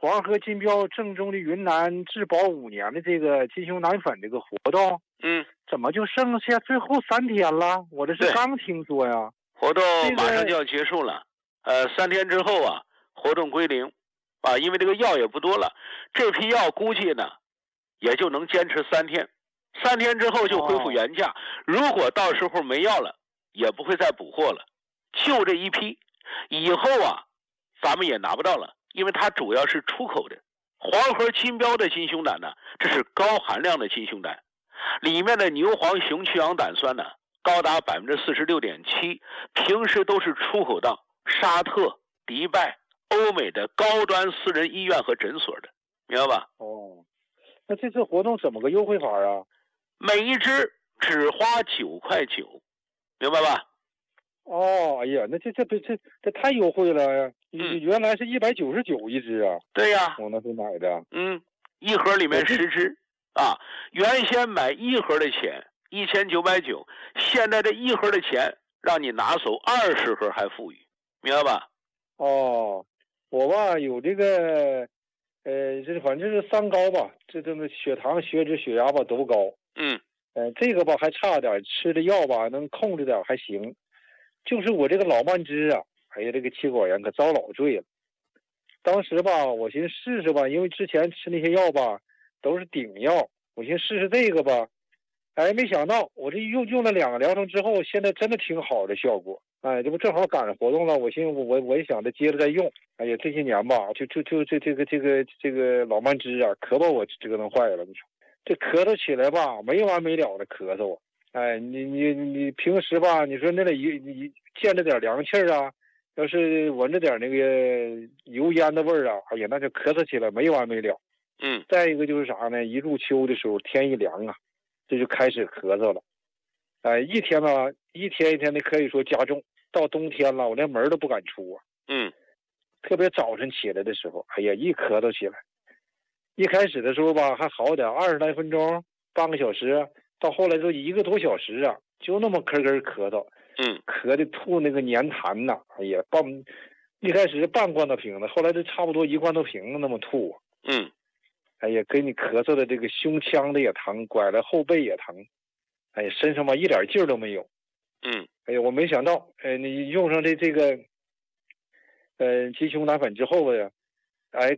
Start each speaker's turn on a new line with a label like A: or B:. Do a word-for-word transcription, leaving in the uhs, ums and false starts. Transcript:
A: 黄河金标正宗的云南质保五年的这个金熊奶粉这个活动，
B: 嗯，
A: 怎么就剩下最后三天了？我这是刚听说呀。
B: 活动
A: 这个
B: 马上就要结束了，呃，三天之后啊，活动归零，啊，因为这个药也不多了，这批药估计呢，也就能坚持三天，三天之后就恢复原价。如果到时候没药了，也不会再补货了，就这一批，以后啊，咱们也拿不到了，因为它主要是出口的。黄河金标的金熊胆呢，这是高含量的金熊胆，里面的牛黄熊去氧胆酸呢，高达百分之四十六点七，平时都是出口到沙特、迪拜、欧美的高端私人医院和诊所的，明白吧？
A: 哦，那这次活动怎么个优惠法啊？
B: 每一支只花九块九，明白吧？
A: 哦，哎呀，那这这不这这太优惠了呀！
B: 嗯，
A: 原来是一百九十九一支啊。
B: 对呀，
A: 我那时候买的。
B: 嗯，一盒里面十支啊，原先买一盒的钱一千九百九，现在这一盒的钱让你拿走二十盒还富裕，明白吧？
A: 哦，我吧有这个，呃，这反正是三高吧，这这么血糖、血脂、血压吧都高。
B: 嗯，
A: 呃，这个吧还差点，吃的药吧能控制点还行。就是我这个老慢支啊，哎呀，这个气管炎可遭老罪了。当时吧，我寻思试试吧，因为之前吃那些药吧都是顶药，我寻思试试这个吧。哎，没想到我这用用了两个疗程之后，现在真的挺好的效果。哎，这不正好赶上活动了，我寻思我我也想着接着再用。哎呀，这些年吧，就就就这这个这个这个老慢支啊，可把我折腾坏了。你说这咳嗽起来吧，没完没了的咳嗽啊。哎，你你你平时吧，你说那里一你见着点凉气儿啊，要是闻着点那个油烟的味儿啊，哎呀，那就咳嗽起来没完没了。
B: 嗯，
A: 再一个就是啥呢？一入秋的时候，天一凉啊，这就开始咳嗽了。哎，一天呢，一天一天的可以说加重。到冬天了，我连门都不敢出啊。
B: 嗯，
A: 特别早晨起来的时候，哎呀，一咳嗽起来，一开始的时候吧还好点，二十来分钟，半个小时。到后来都一个多小时啊，就那么咳咳咳嗽，
B: 嗯，
A: 咳的吐那个粘痰呐，哎呀，半一开始半罐头瓶子，后来就差不多一罐头瓶子那么吐。
B: 嗯，
A: 哎呀，给你咳嗽的这个胸腔的也疼，拐了后背也疼，哎呀，身上吧一点劲儿都没有。
B: 嗯，
A: 哎呀，我没想到，哎，你用上这这个，呃，鸡胸奶粉之后呀，哎，